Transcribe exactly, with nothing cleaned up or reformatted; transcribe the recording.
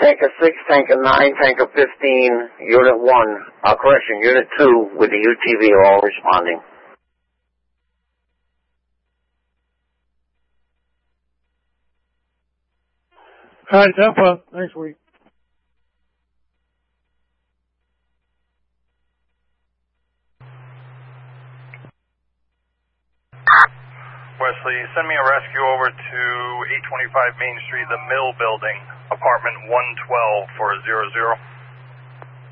Tanker six, Tanker nine, Tanker fifteen, Unit one, uh, correction, Unit two with the U T V are all responding. All right, have fun. Thanks, Woody. Wesley, send me a rescue over to eight twenty-five Main Street, the Mill Building, apartment one twelve for zero zero.